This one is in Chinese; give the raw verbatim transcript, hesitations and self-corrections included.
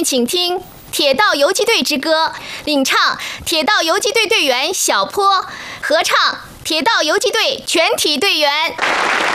面请听《铁道游击队之歌》，领唱铁道游击队队员小坡，合唱铁道游击队全体队员。